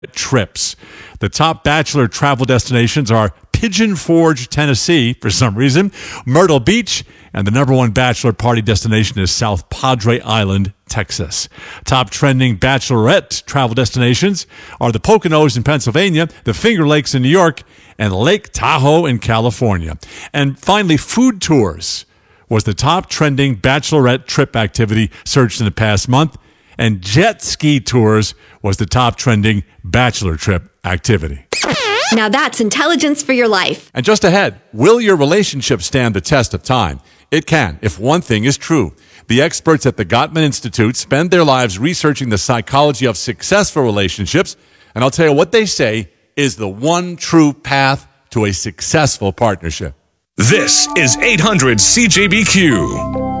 trips. The top bachelor travel destinations are Pigeon Forge, Tennessee, for some reason, Myrtle Beach, and the number one bachelor party destination is South Padre Island, Texas. Top trending bachelorette travel destinations are the Poconos in Pennsylvania, the Finger Lakes in New York, and Lake Tahoe in California. And finally, food tours was the top trending bachelorette trip activity searched in the past month, and jet ski tours was the top trending bachelor trip activity. Now that's intelligence for your life. And just ahead, will your relationship stand the test of time? It can, if one thing is true. The experts at the Gottman Institute spend their lives researching the psychology of successful relationships, and I'll tell you what they say is the one true path to a successful partnership. This is 800 CJBQ.